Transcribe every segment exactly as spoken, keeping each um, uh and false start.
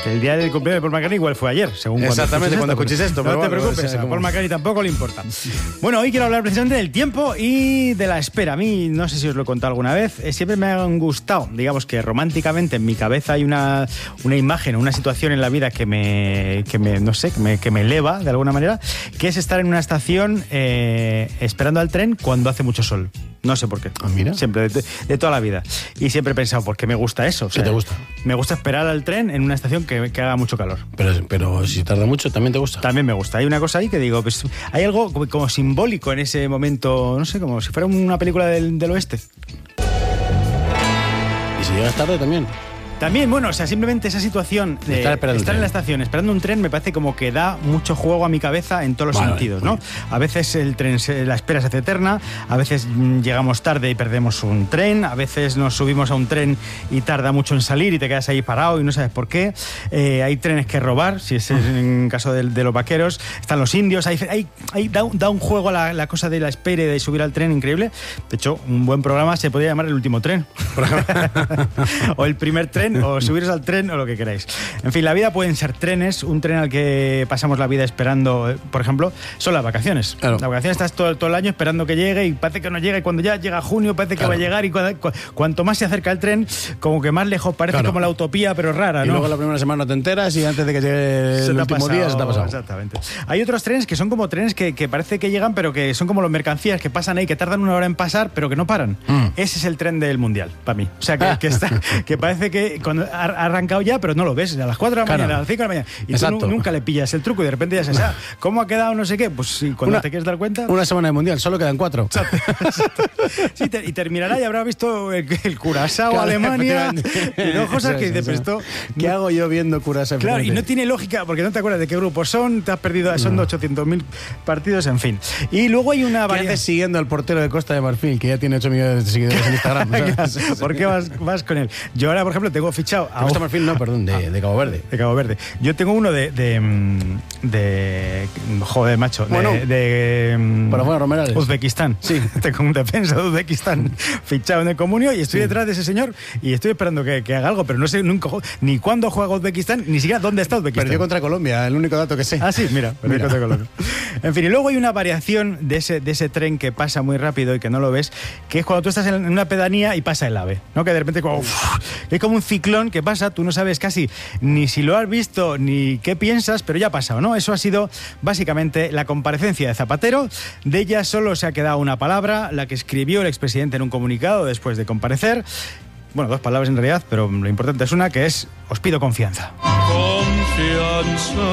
El día del cumpleaños de Paul McCartney igual fue ayer, según Exactamente, cuando escuches esto. No pero te bueno, preocupes, sí, a como... Paul McCartney tampoco le importa. Bueno, hoy quiero hablar precisamente del tiempo y de la espera. A mí, no sé si os lo he contado alguna vez, eh, siempre me han gustado, digamos que románticamente en mi cabeza hay una, una imagen, una situación en la vida que me, que me no sé, que me, que me eleva de alguna manera, que es estar en una estación eh, esperando al tren cuando hace mucho sol. No sé por qué. Ah, mira. Siempre, de, de toda la vida. Y siempre he pensado, ¿por qué me gusta eso? O sea, ¿Qué te gusta? Me gusta esperar al tren en una estación que, que haga mucho calor. Pero, pero si tarda mucho, ¿también te gusta? También me gusta. Hay una cosa ahí que digo, pues hay algo como, como simbólico en ese momento, no sé, como si fuera una película del, del oeste. ¿Y si llegas tarde también? También, bueno, o sea, simplemente esa situación de estar, estar en la estación esperando un tren me parece como que da mucho juego a mi cabeza en todos los vale, sentidos, vale. ¿no? A veces el tren, se, la espera se hace eterna, a veces llegamos tarde y perdemos un tren, a veces nos subimos a un tren y tarda mucho en salir y te quedas ahí parado y no sabes por qué. Eh, hay trenes que robar, si es en caso de, de los vaqueros, están los indios, hay, hay, hay, da, da un juego a la, la cosa de la espera y de subir al tren increíble. De hecho, un buen programa se podría llamar El Último Tren. O El Primer Tren, o subiros al tren o lo que queráis. En fin, la vida pueden ser trenes. Un tren al que pasamos la vida esperando, por ejemplo, son las vacaciones. Claro. Las vacaciones estás todo, todo el año esperando que llegue y parece que no llega, y cuando ya llega junio parece que Claro. va a llegar, y cu- cu- cuanto más se acerca el tren, como que más lejos parece, Claro. como la utopía, pero rara, Y ¿no? luego la primera semana no te enteras y antes de que llegue Se el te ha último pasado, día se te ha pasado. Exactamente. Hay otros trenes que son como trenes que, que parece que llegan, pero que son como los mercancías que pasan ahí, que tardan una hora en pasar, pero que no paran. Mm. Ese es el tren del Mundial, para mí. O sea, que, que, está, que parece que cuando ha ha arrancado ya, pero no lo ves. A las cuatro de la Claro. mañana, a las cinco de la mañana. Y Exacto. tú nu- nunca le pillas el truco y de repente ya se sabe. ¿Cómo ha quedado no sé qué? Pues sí, cuando Una- te quieres dar cuenta... Una semana de mundial, solo quedan cuatro. Sí, te- y terminará y habrá visto el, el Curazao, Claro, Alemania, efectivamente. y no cosas que Eso, dices, eso. pero esto... ¿Qué hago yo viendo Curazao? Claro, y no tiene lógica, porque no te acuerdas de qué grupo son, te has perdido, son ochocientos mil partidos, en fin. Y luego hay una ¿Qué variante... haces siguiendo al portero de Costa de Marfil, que ya tiene ocho millones de seguidores en Instagram? ¿Sabes? ¿Por qué vas, vas con él? Yo ahora, por ejemplo, tengo fichado a Costa de Marfil, no, perdón, de, de Cabo Verde. de Cabo Verde. Yo tengo uno de... de, mm, de joder, macho. De, Bueno, de, mm, para Juan Romerales. Uzbekistán. Sí. Tengo un defensa de Uzbekistán fichado en el Comunio y estoy detrás de ese señor y estoy esperando que, que haga algo, pero no sé nunca ni cuándo juega Uzbekistán, ni siquiera dónde está Uzbekistán. Perdió contra Colombia, el único dato que sé. Ah, sí, mira, perdió Mira. contra Colombia. En fin, y luego hay una variación de ese, de ese tren que pasa muy rápido y que no lo ves, que es cuando tú estás en una pedanía y pasa el AVE, ¿no? Que de repente como, uf, es como un ciclón que pasa, tú no sabes casi ni si lo has visto ni qué piensas, pero ya ha pasado, ¿no? Eso ha sido básicamente la comparecencia de Zapatero. De ella solo se ha quedado una palabra, la que escribió el expresidente en un comunicado después de comparecer. Bueno, dos palabras en realidad, pero lo importante es una, que es: os pido confianza. Confianza,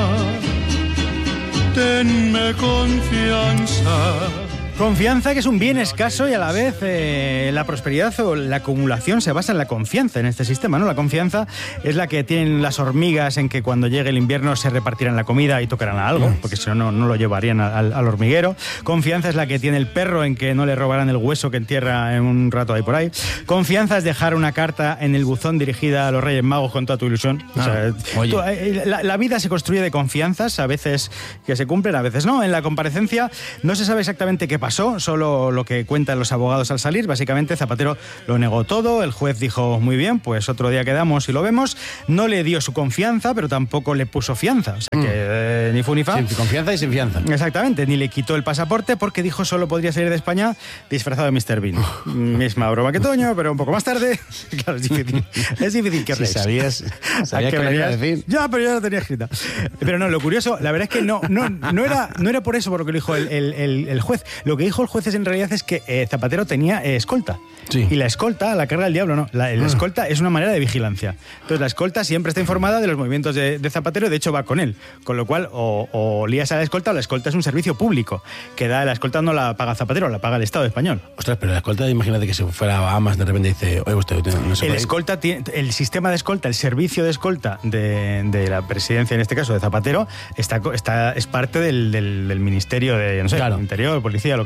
tenme confianza. Confianza, que es un bien escaso, y a la vez eh, la prosperidad o la acumulación se basa en la confianza en este sistema, ¿no? La confianza es la que tienen las hormigas en que cuando llegue el invierno se repartirán la comida y tocarán a algo, porque si no, no, no lo llevarían al, al hormiguero. Confianza es la que tiene el perro en que no le robarán el hueso que entierra en un rato ahí por ahí. Confianza es dejar una carta en el buzón dirigida a los Reyes Magos con toda tu ilusión. O sea, Ah, oye. tú, eh, la, la vida se construye de confianzas, a veces que se cumplen, a veces no. En la comparecencia no se sabe exactamente qué pasó, solo lo que cuentan los abogados al salir. Básicamente Zapatero lo negó todo, el juez dijo muy bien, pues otro día quedamos y lo vemos. No le dio su confianza, pero tampoco le puso fianza, o sea que eh, ni fu ni fa. Sin confianza y sin fianza. Exactamente, ni le quitó el pasaporte porque dijo solo podría salir de España disfrazado de mister Bean. Misma broma que Toño, pero un poco más tarde. Claro, es difícil. Es difícil que Si os sabías, sabías ¿A que qué lo iba a venías? decir. Ya, pero yo la tenía escrita. Pero no, lo curioso, la verdad es que no, no, no, era, no era por eso por lo que lo dijo el, el, el, el juez. Lo que dijo el juez es, en realidad, es que eh, Zapatero tenía eh, escolta. Sí. Y la escolta, la carga del diablo, no. La, la escolta es una manera de vigilancia. Entonces, la escolta siempre está informada de los movimientos de, de Zapatero, y de hecho va con él. Con lo cual, o, o lías a la escolta, o la escolta es un servicio público. Que da, la escolta no la paga Zapatero, la paga el Estado español. Ostras, pero la escolta, imagínate que si fuera a Amas de repente dice, oye, usted no se El puede ir. escolta tiene, el sistema de escolta, el servicio de escolta de, de la presidencia, en este caso de Zapatero, está, está, es parte del, del, del Ministerio de, no sé, Claro. Interior, Policía, lo que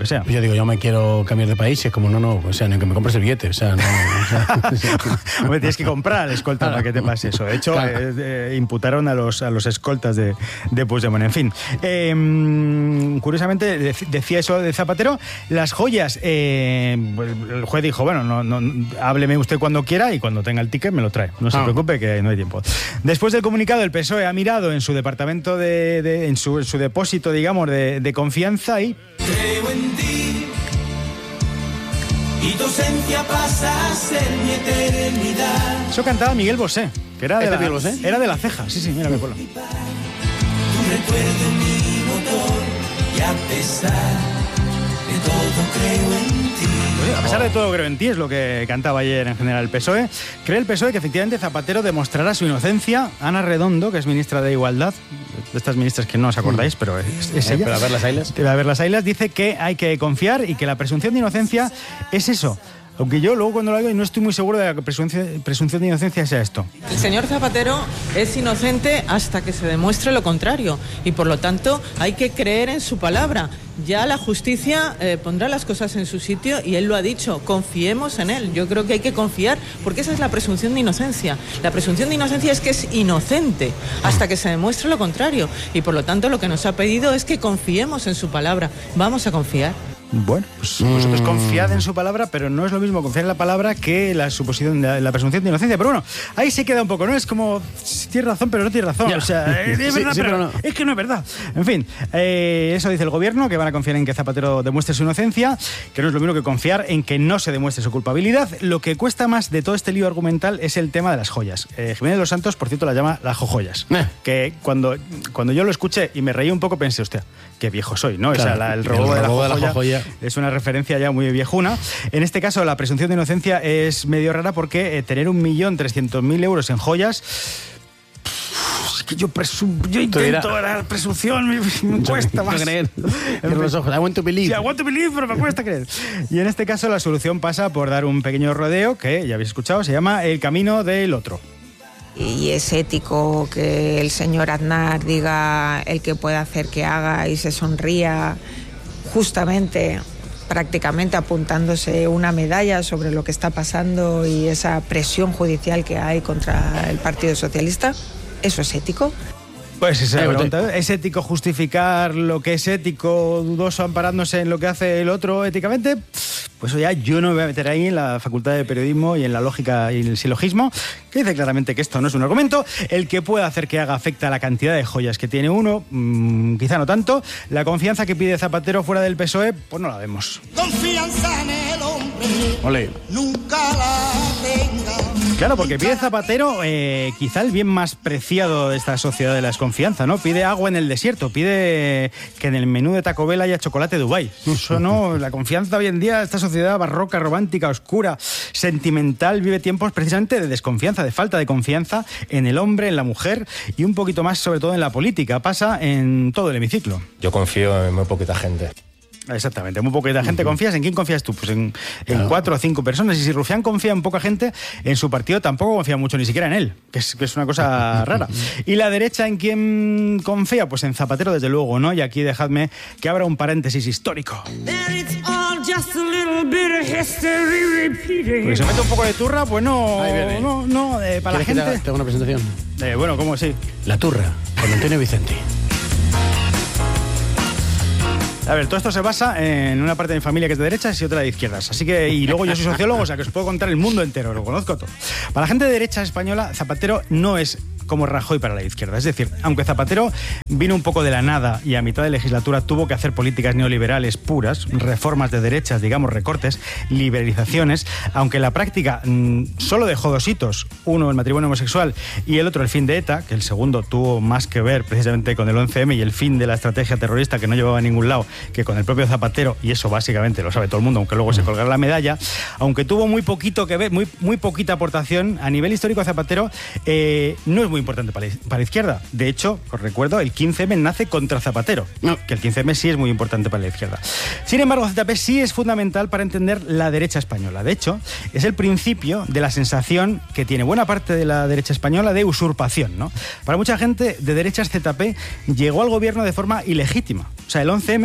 que sea. Yo digo, yo me quiero cambiar de país y es como, no, no, o sea, ni que me compres el billete, o sea, no... O sea, Hombre, tienes que comprar al escolta para que te pase eso. De hecho, claro. eh, eh, imputaron a los, a los escoltas de, de Puigdemont. En fin, eh, curiosamente, decía eso de Zapatero, las joyas, eh, el juez dijo, bueno, no, no, hábleme usted cuando quiera y cuando tenga el ticket me lo trae. No se ah. preocupe que no hay tiempo. Después del comunicado, el P S O E ha mirado en su departamento, de, de en, su, en su depósito, digamos, de, de confianza y... Creo en ti y tu ausencia pasa a ser mi eternidad. Eso cantaba Miguel Bosé, que era de, la, Miguel Bosé? era de La Ceja. Sí, sí, mira, me acuerdo. Tu recuerdo mi motor y a pesar de todo creo en ti. A pesar de todo creo en ti, es lo que cantaba ayer en general el P S O E. Cree el P S O E que efectivamente Zapatero demostrará su inocencia. Ana Redondo, que es ministra de Igualdad, de estas ministras que no os acordáis, pero es, es ella. Pero a ver las ailas. A ver las ailas, dice que hay que confiar y que la presunción de inocencia es eso. Aunque yo luego cuando lo hago no estoy muy seguro de que la presunción, presunción de inocencia sea esto. El señor Zapatero es inocente hasta que se demuestre lo contrario y por lo tanto hay que creer en su palabra. Ya la justicia eh, pondrá las cosas en su sitio y él lo ha dicho, confiemos en él. Yo creo que hay que confiar porque esa es la presunción de inocencia. La presunción de inocencia es que es inocente hasta que se demuestre lo contrario y por lo tanto lo que nos ha pedido es que confiemos en su palabra. Vamos a confiar. Bueno, pues vosotros mm. confiad en su palabra, pero no es lo mismo confiar en la palabra que la suposición, la, la presunción de inocencia. Pero bueno, ahí se queda un poco, ¿no? Es como, tienes razón, pero no tienes razón. Ya. O sea, es verdad, sí, sí, pero, pero no. Es que no es verdad. En fin, eh, eso dice el gobierno, que van a confiar en que Zapatero demuestre su inocencia, que no es lo mismo que confiar en que no se demuestre su culpabilidad. Lo que cuesta más de todo este lío argumental es el tema de las joyas. Eh, Jiménez Los Santos, por cierto, la llama las jojoyas. Eh. Que cuando, cuando yo lo escuché y me reí un poco, pensé, hostia, qué viejo soy, ¿no? Claro, o sea, la, el robo, el de, la robo de la jojoya es una referencia ya muy viejuna. En este caso, la presunción de inocencia es medio rara porque eh, tener un millón trescientos mil euros en joyas... Es que yo, presum, yo intento la presunción, me, me cuesta más. Creer. En los ojos, I want to believe. Sí, I want to believe, pero me cuesta creer. Y en este caso, la solución pasa por dar un pequeño rodeo que, ya habéis escuchado, se llama El Camino del Otro. Y es ético que el señor Aznar diga el que puede hacer que haga y se sonría justamente, prácticamente apuntándose una medalla sobre lo que está pasando y esa presión judicial que hay contra el Partido Socialista. ¿Eso es ético? Pues esa es la pregunta. ¿Es ético justificar lo que es ético, dudoso, amparándose en lo que hace el otro éticamente? Pues eso ya yo no me voy a meter ahí en la Facultad de Periodismo y en la lógica y el silogismo, que dice claramente que esto no es un argumento. El que pueda hacer que haga afecta a la cantidad de joyas que tiene uno, mmm, quizá no tanto. La confianza que pide Zapatero fuera del P S O E, pues no la vemos. Confianza en el hombre. Ole. Nunca la tenga. Claro, porque pide Zapatero eh, quizá el bien más preciado de esta sociedad de la desconfianza, ¿no? Pide agua en el desierto, pide que en el menú de Taco Bell haya chocolate Dubái. Eso no, la confianza hoy en día, esta sociedad barroca, romántica, oscura, sentimental, vive tiempos precisamente de desconfianza, de falta de confianza en el hombre, en la mujer y un poquito más sobre todo en la política. Pasa en todo el hemiciclo. Yo confío en muy poquita gente. Exactamente, muy poquita gente. ¿Confías? ¿En quién confías tú? Pues en, en claro. cuatro o cinco personas. Y si Rufián confía en poca gente, en su partido tampoco confía mucho, ni siquiera en él, que es, que es una cosa rara. ¿Y la derecha en quién confía? Pues en Zapatero, desde luego, ¿no? Y aquí dejadme que abra un paréntesis histórico. Porque se mete un poco de turra, pues no, no, no, eh, para la gente... Tengo una presentación. Eh, bueno, ¿cómo sí? La turra, con Antonio Vicente. A ver, todo esto se basa en una parte de mi familia que es de derechas y otra de izquierdas. Así que, y luego yo soy sociólogo, o sea que os puedo contar el mundo entero, lo conozco todo. Para la gente de derecha española, Zapatero no es como Rajoy para la izquierda. Es decir, aunque Zapatero vino un poco de la nada y a mitad de legislatura tuvo que hacer políticas neoliberales puras, reformas de derechas, digamos recortes, liberalizaciones, aunque en la práctica mmm, solo dejó dos hitos, uno el matrimonio homosexual y el otro el fin de ETA, que el segundo tuvo más que ver precisamente con el once eme y el fin de la estrategia terrorista que no llevaba a ningún lado que con el propio Zapatero, y eso básicamente lo sabe todo el mundo, aunque luego se colgará la medalla, aunque tuvo muy poquito que ver, muy, muy poquita aportación, a nivel histórico Zapatero eh, no es muy importante para la, para la izquierda. De hecho, os recuerdo, el quince eme nace contra Zapatero, no. que el quince eme sí es muy importante para la izquierda. Sin embargo, Z P sí es fundamental para entender la derecha española. De hecho, es el principio de la sensación que tiene buena parte de la derecha española de usurpación, ¿no? Para mucha gente de derechas, Z P llegó al gobierno de forma ilegítima. O sea, el once eme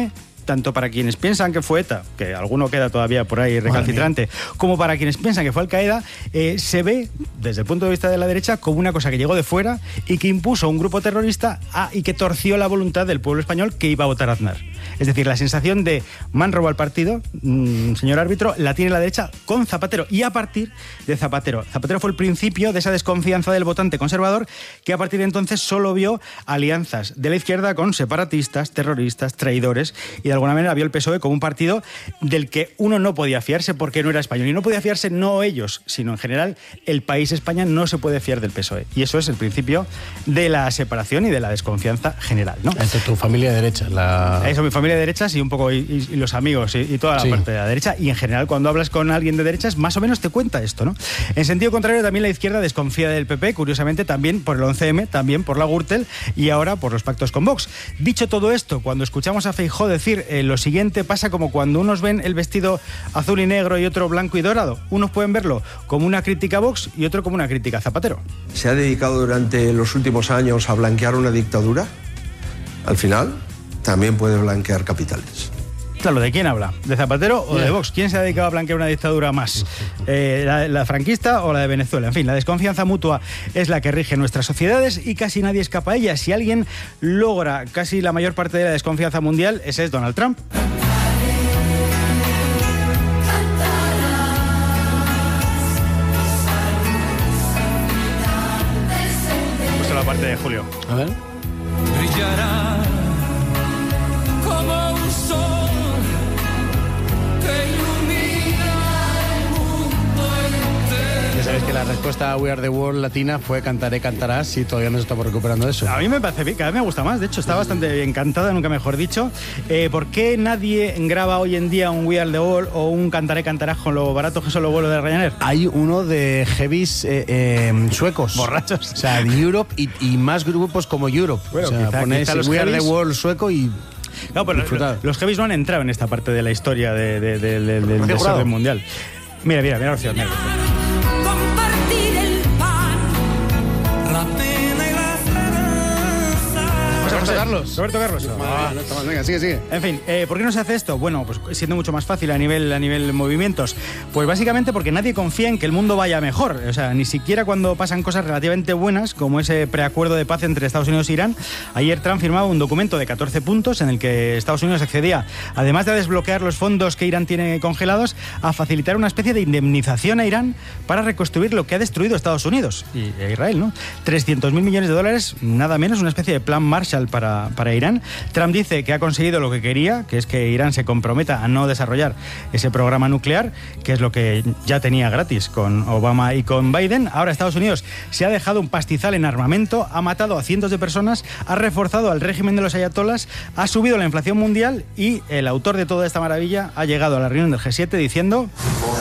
tanto para quienes piensan que fue ETA, que alguno queda todavía por ahí recalcitrante, como para quienes piensan que fue Al-Qaeda, eh, se ve, desde el punto de vista de la derecha, como una cosa que llegó de fuera y que impuso a un grupo terrorista a, y que torció la voluntad del pueblo español que iba a votar a Aznar. Es decir, la sensación de me han robado el partido, mmm, señor árbitro, la tiene la derecha con Zapatero. Y a partir de Zapatero. Zapatero fue el principio de esa desconfianza del votante conservador que a partir de entonces solo vio alianzas de la izquierda con separatistas, terroristas, traidores, y de alguna manera vio el P S O E como un partido del que uno no podía fiarse porque no era español. Y no podía fiarse no ellos, sino en general el país España no se puede fiar del P S O E. Y eso es el principio de la separación y de la desconfianza general, ¿no? Entre tu familia de derecha. La... Eso, mi familia de derechas y un poco y, y, y los amigos y, y toda la sí. parte de la derecha. Y en general cuando hablas con alguien de derechas más o menos te cuenta esto, ¿no? En sentido contrario también la izquierda desconfía del P P, curiosamente también por el once eme, también por la Gürtel y ahora por los pactos con Vox. Dicho todo esto, cuando escuchamos a Feijóo decir eh, lo siguiente pasa como cuando unos ven el vestido azul y negro y otro blanco y dorado. Unos pueden verlo como una crítica a Vox y otro como una crítica a Zapatero. ¿Se ha dedicado durante los últimos años a blanquear una dictadura? Al final también puede blanquear capitales. Claro, ¿de quién habla? ¿De Zapatero o yeah. de Vox? ¿Quién se ha dedicado a blanquear una dictadura más? Eh, la, ¿La franquista o la de Venezuela? En fin, la desconfianza mutua es la que rige nuestras sociedades y casi nadie escapa a ella. Si alguien logra casi la mayor parte de la desconfianza mundial, ese es Donald Trump. Pues la parte de Julio. A ver. Brillará como un sol que ilumina el mundo entero. Ya sabéis que la respuesta a We Are The World latina fue cantaré, cantarás, y todavía nos estamos recuperando de eso. A mí me parece bien, cada vez me gusta más, de hecho está bastante bien cantada, nunca mejor dicho. Eh, ¿Por qué nadie graba hoy en día un We Are The World o un cantaré, cantarás con lo barato que son los vuelos de Ryanair? Hay uno de heavies eh, eh, suecos. Borrachos. O sea, de Europe y, y más grupos como Europe. Bueno, o sea, quizá, ponéis quizá los We Are The heavies... World sueco y... No, pero los, los heavies no han entrado en esta parte de la historia de, de, de, de, de, del desorden mundial. Mira, mira, mira la opción. Mira. Compartir el pan, la pena y la esperanza. Roberto Carlos. Roberto Carlos. Ah, no, toma, venga, sigue, sigue. En fin, eh, ¿por qué no se hace esto? Bueno, pues siendo mucho más fácil a nivel a nivel movimientos. Pues básicamente porque nadie confía en que el mundo vaya mejor. O sea, ni siquiera cuando pasan cosas relativamente buenas, como ese preacuerdo de paz entre Estados Unidos e Irán. Ayer Trump firmaba un documento de catorce puntos en el que Estados Unidos accedía, además de desbloquear los fondos que Irán tiene congelados, a facilitar una especie de indemnización a Irán para reconstruir lo que ha destruido Estados Unidos y Israel, ¿no? trescientos mil millones de dólares, nada menos, una especie de plan Marshall para, para Irán. Trump dice que ha conseguido lo que quería, que es que Irán se comprometa a no desarrollar ese programa nuclear, que es lo que ya tenía gratis con Obama y con Biden. Ahora Estados Unidos se ha dejado un pastizal en armamento, ha matado a cientos de personas, ha reforzado al régimen de los ayatolás, ha subido la inflación mundial y el autor de toda esta maravilla ha llegado a la reunión del G siete diciendo...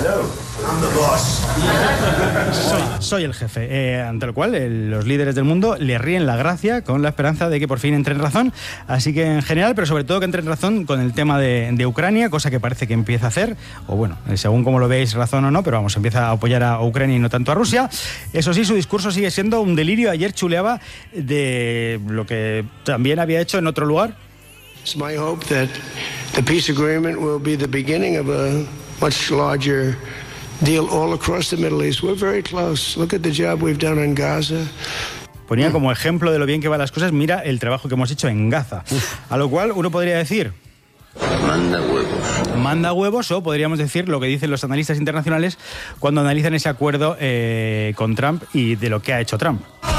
Soy, soy el jefe, eh, ante lo cual eh, los líderes del mundo le ríen la gracia con la esperanza de que por fin entre en razón, así que en general, pero sobre todo que entre en razón con el tema de, de Ucrania, cosa que parece que empieza a hacer, o bueno, eh, según como lo veis, razón o no, pero vamos, empieza a apoyar a Ucrania y no tanto a Rusia. Eso sí, su discurso sigue siendo un delirio. Ayer chuleaba de lo que también había hecho en otro lugar. It's my hope that the peace agreement will be the beginning of a much larger deal all across the Middle East. We're very close. Look at the job we've done in Gaza. Ponía como ejemplo de lo bien que van las cosas, mira el trabajo que hemos hecho en Gaza. Uf. A lo cual uno podría decir... Manda huevos. Manda huevos, o podríamos decir lo que dicen los analistas internacionales cuando analizan ese acuerdo eh, con Trump y de lo que ha hecho Trump.